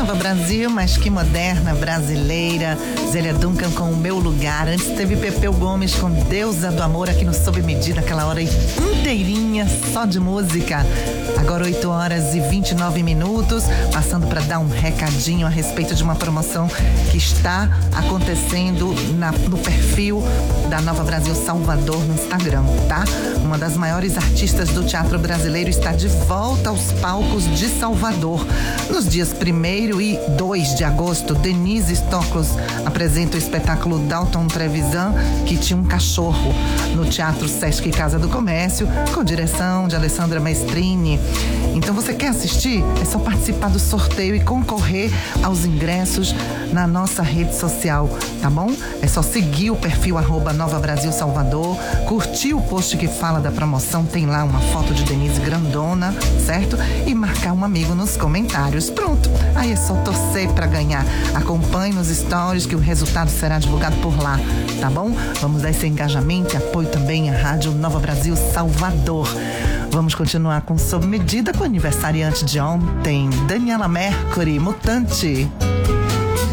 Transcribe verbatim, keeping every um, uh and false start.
Nova Brasil, mas que moderna brasileira. Zélia Duncan com O Meu Lugar. Antes teve Pepeu Gomes com Deusa do Amor aqui no Sob Medida, aquela hora inteirinha só de música. Agora oito horas e vinte e nove minutos, passando para dar um recadinho a respeito de uma promoção que está acontecendo na, no perfil da Nova Brasil Salvador no Instagram, tá? Uma das maiores artistas do teatro brasileiro está de volta aos palcos de Salvador. Nos dias primeiro e dois de agosto, Denise Stoklos apresenta o espetáculo Dalton Trevisan, que tinha um cachorro, no Teatro Sesc Casa do Comércio, com direção de Alessandra Maestrini. Então você quer assistir? É só participar do sorteio e concorrer aos ingressos na nossa rede social, tá bom? É só seguir o perfil arroba Nova Brasil Salvador, curtir o post que fala da promoção, tem lá uma foto de Denise grandona, certo? E marcar um amigo nos comentários. Pronto, aí é só torcer pra ganhar. Acompanhe nos stories que o resultado será divulgado por lá, tá bom? Vamos dar esse engajamento e apoio também à Rádio Nova Brasil Salvador. Vamos continuar com Sob Medida com o aniversariante de ontem, Daniela Mercury, Mutante.